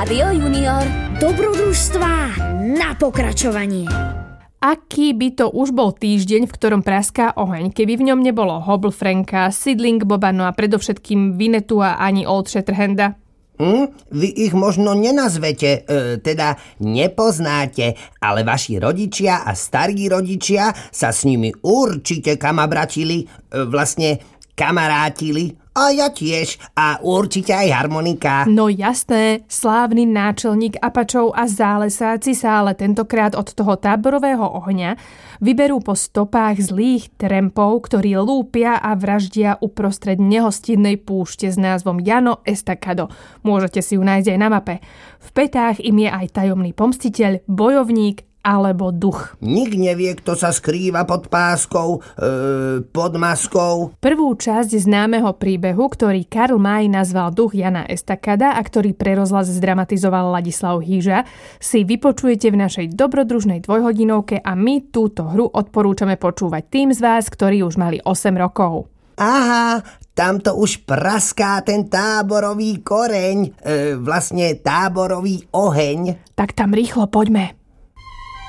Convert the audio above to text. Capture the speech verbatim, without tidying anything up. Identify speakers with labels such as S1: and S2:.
S1: Rádio Junior.
S2: Dobrodružstvá na pokračovanie.
S3: Aký by to už bol týždeň, v ktorom praská oheň, keby v ňom nebolo Hobble Franka, Sidling Boba, no a predovšetkým Vinetu a ani Old Shatterhanda?
S4: Hm? Vy ich možno nenazvete, e, teda nepoznáte, ale vaši rodičia a starí rodičia sa s nimi určite kamabratili, e, vlastne kamarátili. A ja tiež. A určite aj harmonika.
S3: No jasné, slávny náčelník Apačov a zálesáci sa ale tentokrát od toho táborového ohňa vyberú po stopách zlých trampov, ktorí lúpia a vraždia uprostred nehostinnej púšte s názvom Llano Estacado. Môžete si ju nájsť aj na mape. V petách im je aj tajomný pomstiteľ, bojovník alebo duch.
S4: Nik nevie, kto sa skrýva pod páskou, e, pod maskou.
S3: Prvú časť známeho príbehu, ktorý Karl May nazval Duch Llana Estacada a ktorý pre rozhlas zdramatizoval Ladislav Hýža, si vypočujete v našej dobrodružnej dvojhodinovke a my túto hru odporúčame počúvať tým z vás, ktorí už mali osem rokov.
S4: Aha, tamto už praská ten táborový koreň, e, vlastne táborový oheň.
S3: Tak tam rýchlo poďme.